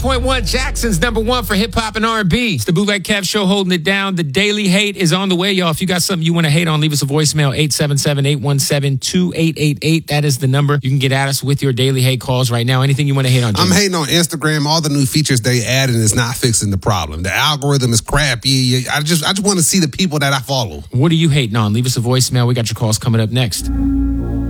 106.1 Jackson's number one for hip hop and R&B. It's the Bootleg Kev Show holding it down. The Daily Hate is on the way, y'all. If you got something you want to hate on, leave us a voicemail, 877-817-2888. That is the number. You can get at us with your Daily Hate calls right now. Anything you want to hate on, Jimmy? I'm hating on Instagram. All the new features they added is not fixing the problem. The algorithm is crappy. I just want to see the people that I follow. What are you hating on? Leave us a voicemail. We got your calls coming up next.